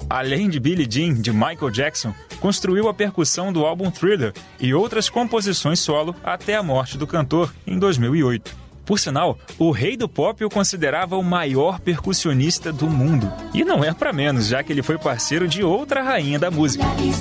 Além de Billie Jean, de Michael Jackson, construiu a percussão do álbum Thriller e outras composições solo até a morte do cantor, em 2008. Por sinal, o rei do pop o considerava o maior percussionista do mundo. E não é pra menos, já que ele foi parceiro de outra rainha da música.